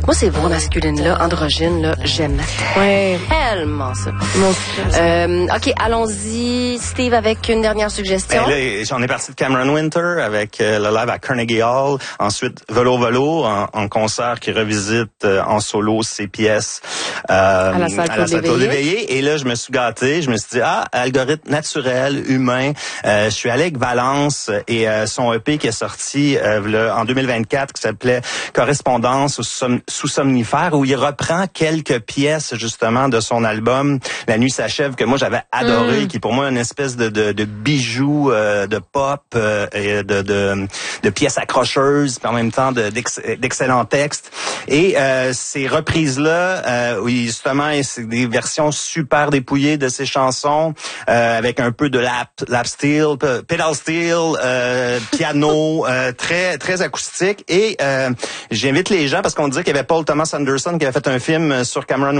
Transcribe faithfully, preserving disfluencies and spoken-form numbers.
Moi, ces voix masculines-là, androgynes, là, j'aime Ouais. tellement ça. Mon Euh, OK, allons-y, Steve, avec une dernière suggestion. Ben là, j'en ai parti de Cameron Winter avec euh, le live à Carnegie Hall. Ensuite, Velo Velo en, en concert qui revisite euh, en solo ses pièces euh, à la salle Claude Léveillé. Et là, je me suis gâté. Je me suis dit, ah, algorithme naturel, humain. Euh, je suis allé avec Valence et euh, son E P qui est sorti euh, le, en deux mille vingt-quatre qui s'appelait Correspondance sous, sous somnifère, où il reprend quelques pièces justement de son album La nuit s'achève, que moi j'avais adoré, mm. qui pour moi est une espèce de, de, de bijou euh, de pop euh, et de, de, de pièces accrocheuses, puis en même temps de, d'ex, d'excellents textes. Et euh, ces reprises-là, euh, où justement c'est des versions super dépouillées de ces chansons, euh, avec un peu de lap, lap steel, pedal steel, euh, piano, euh, très très acoustique. Et euh, j'invite les gens, parce qu'on disait qu'il y avait Paul Thomas Anderson qui avait fait un film sur Cameron